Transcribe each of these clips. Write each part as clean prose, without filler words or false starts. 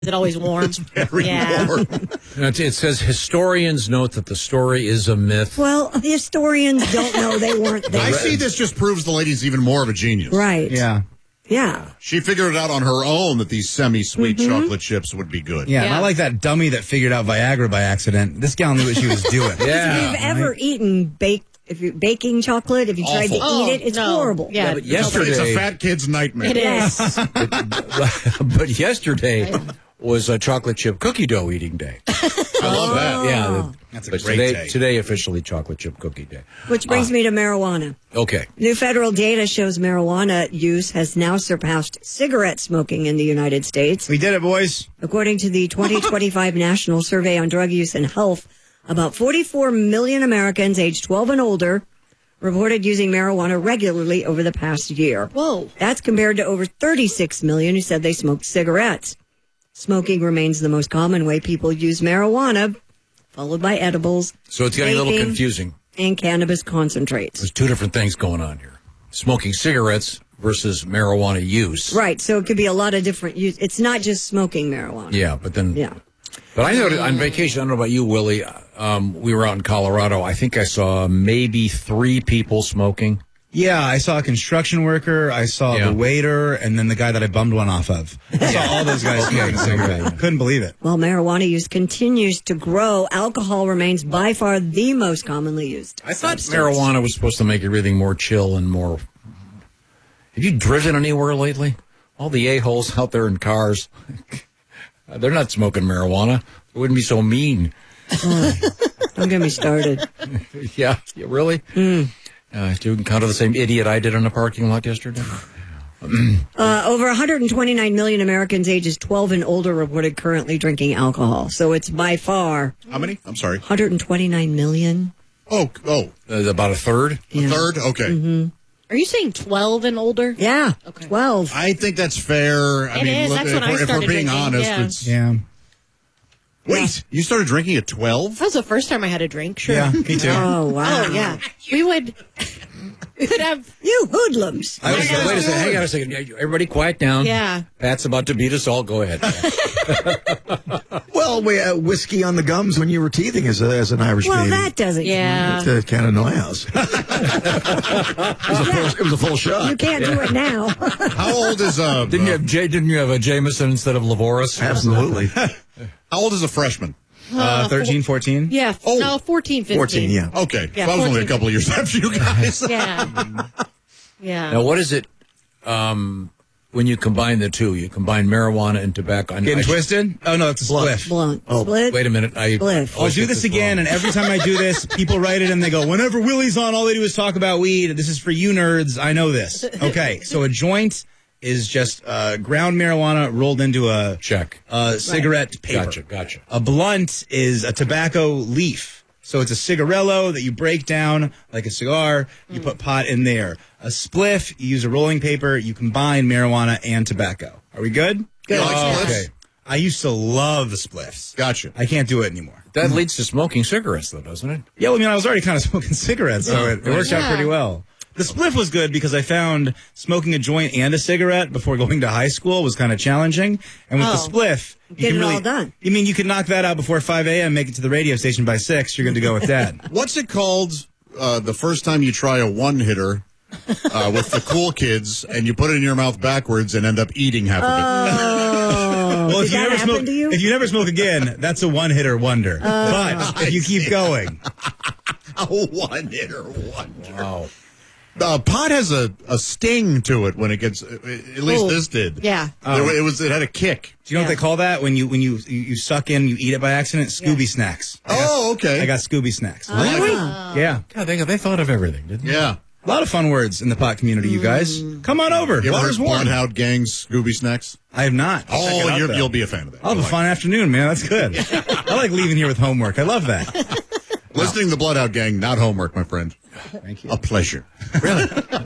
it always warm? Very Yeah. warm. It says historians note that the story is a myth. Well, the historians don't know they weren't there. I see this just proves the lady's even more of a genius. Right. Yeah. Yeah. She figured it out on her own that these semi-sweet chocolate chips would be good. Yeah, not like that dummy that figured out Viagra by accident. This gal knew what she was doing. If you've ever eaten baking chocolate, if you tried to Awful. eat it, it's no. horrible. Yeah. but It's yesterday, a fat kid's nightmare. It is. but yesterday was a chocolate chip cookie dough eating day. I love that. Yeah, That's a but great today, day. today officially chocolate chip cookie day. Which brings me to marijuana. Okay. New federal data shows marijuana use has now surpassed cigarette smoking in the United States. We did it, boys. According to the 2025 National Survey on Drug Use and Health, about 44 million Americans aged 12 and older reported using marijuana regularly over the past year. Whoa. That's compared to over 36 million who said they smoked cigarettes. Smoking remains the most common way people use marijuana, followed by edibles. So it's getting a little vaping, confusing. And cannabis concentrates. There's two different things going on here. Smoking cigarettes versus marijuana use. Right, so it could be a lot of different use. It's not just smoking marijuana. Yeah, but then... Yeah. But I know on vacation, I don't know about you, Willie, we were out in Colorado. I think I saw maybe 3 people smoking. Yeah, I saw a construction worker, I saw the waiter, and then the guy that I bummed one off of. I saw all those guys smoking a cigarette. Couldn't believe it. While marijuana use continues to grow, alcohol remains by far the most commonly used. I thought marijuana was supposed to make everything more chill and more... Have you driven anywhere lately? All the a-holes out there in cars, they're not smoking marijuana. It wouldn't be so mean. Don't get me started. Yeah, really? You can encounter the same idiot I did in a parking lot yesterday. Over 129 million Americans ages 12 and older reported currently drinking alcohol. So it's by far... How many? I'm sorry. 129 million. Oh. About a third? Yeah. A third? Okay. Are you saying 12 and older? Yeah. Okay. 12. I think that's fair. It is. That's when I if we're started being drinking, honest, yeah. it's... Yeah. Wait, you started drinking at 12? That was the first time I had a drink. Sure. Yeah, me too. Oh, wow. Oh, yeah. We would have... You hoodlums. Wait a second. Hang on a second. Everybody quiet down. Yeah. Pat's about to beat us all. Go ahead. Well, we whiskey on the gums when you were teething as an Irish Well, baby. that doesn't Yeah. It can't annoy us. It was a full shot. You can't do it now. How old is Didn't you have a Jameson instead of Lavoris? Absolutely. how old is a freshman? 13, 14? Yeah. Oh. No, 14, 15. 14, yeah. Okay. Yeah, so I was only a 14. couple of years after you guys. Yeah. Yeah. Now, what is it when you combine the two? You combine marijuana and tobacco. Getting twisted? Oh, no, it's a spliff. Blunt. Split. Wait a minute. Spliff. I'll do this again, and every time I do this, people write it and they go, whenever Willie's on, all they do is talk about weed. This is for you nerds. I know this. Okay, so a joint is just ground marijuana rolled into a cigarette paper. Gotcha. A blunt is a tobacco leaf. So it's a cigarillo that you break down like a cigar. You put pot in there. A spliff, you use a rolling paper. You combine marijuana and tobacco. Are we good? You like spliffs? Okay. I used to love the spliffs. Gotcha. I can't do it anymore. That leads to smoking cigarettes, though, doesn't it? Yeah, well, I mean, I was already kind of smoking cigarettes, so it worked out pretty well. The spliff was good because I found smoking a joint and a cigarette before going to high school was kind of challenging. And with the spliff, you Get can it really, all done. You mean you can knock that out before 5 a.m., make it to the radio station by 6, you're going to go with that. What's it called the first time you try a one-hitter with the cool kids and you put it in your mouth backwards and end up eating half of it? Well, Did that happen to you? if you never smoke again, that's a one-hitter wonder. But if you keep going. A one-hitter wonder. Wow. Pot has a sting to it when it gets. At least this did. Yeah. It had a kick. Do you know what they call that? When you suck in, you eat it by accident? Scooby snacks. Oh, okay. I got Scooby snacks. Really? Yeah. God, they thought of everything, didn't they? Yeah. A lot of fun words in the pot community, you guys. Come on over. You ever heard Water's warm. Bloodhound Gang's Scooby Snacks? I have not. I'll check it out, You'll be a fan of that. I'll have a fun afternoon, man. That's good. I like leaving here with homework. I love that. Listening to the Bloodhound Gang, not homework, my friend. Thank you. A pleasure. Really?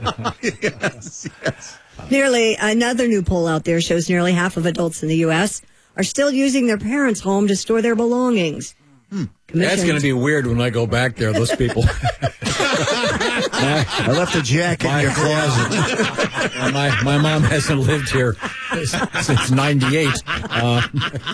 Yes. Nearly another new poll out there shows nearly half of adults in the U.S. are still using their parents' home to store their belongings. That's going to be weird when I go back there, those people. I left a jacket in your closet. My mom hasn't lived here since '98.